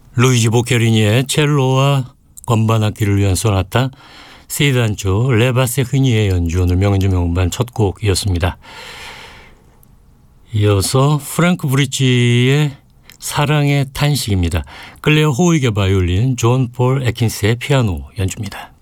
루이지 보케리니의 첼로와 건반 악기를 위한 소나타, 세단조 레바세 흐니의 연주, 오늘 명연주 명반 첫 곡이었습니다. 이어서 프랭크 브리치의 사랑의 탄식입니다. 클레어 호이게 바이올린, 존 폴 애킨스의 피아노 연주입니다.